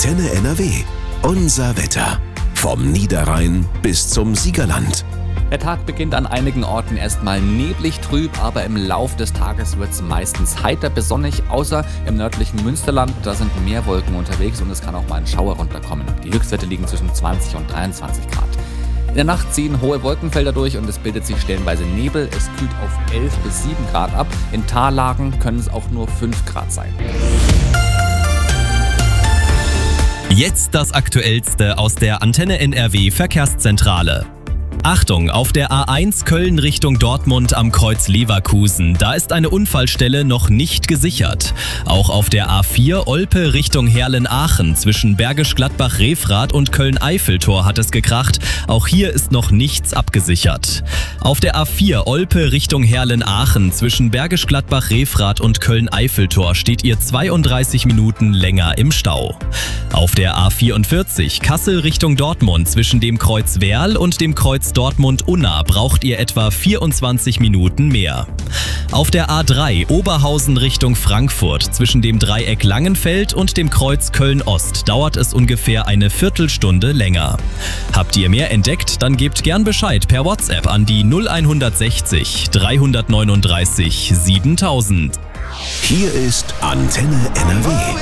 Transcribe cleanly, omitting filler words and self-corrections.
Antenne NRW. Unser Wetter. Vom Niederrhein bis zum Siegerland. Der Tag beginnt an einigen Orten erstmal neblig trüb, aber im Lauf des Tages wird es meistens heiter bis sonnig, außer im nördlichen Münsterland. Da sind mehr Wolken unterwegs und es kann auch mal ein Schauer runterkommen. Die Höchstwerte liegen zwischen 20 und 23 Grad. In der Nacht ziehen hohe Wolkenfelder durch und es bildet sich stellenweise Nebel. Es kühlt auf 11 bis 7 Grad ab. In Tallagen können es auch nur 5 Grad sein. Jetzt das Aktuellste aus der Antenne NRW Verkehrszentrale. Achtung, auf der A1 Köln Richtung Dortmund am Kreuz Leverkusen, da ist eine Unfallstelle noch nicht gesichert. Auch auf der A4 Olpe Richtung Herlen-Aachen zwischen Bergisch Gladbach-Refrath und Köln-Eiffeltor hat es gekracht. Auch hier ist noch nichts abgesichert. Auf der A4 Olpe Richtung Herlen-Aachen zwischen Bergisch Gladbach-Refrath und Köln-Eiffeltor steht ihr 32 Minuten länger im Stau. Auf der A44 Kassel Richtung Dortmund zwischen dem Kreuz Werl und dem Kreuz Dortmund-Unna braucht ihr etwa 24 Minuten mehr. Auf der A3 Oberhausen Richtung Frankfurt zwischen dem Dreieck Langenfeld und dem Kreuz Köln-Ost dauert es ungefähr eine Viertelstunde länger. Habt ihr mehr entdeckt? Dann gebt gern Bescheid per WhatsApp an die 0160 339 7000. Hier ist Antenne NRW.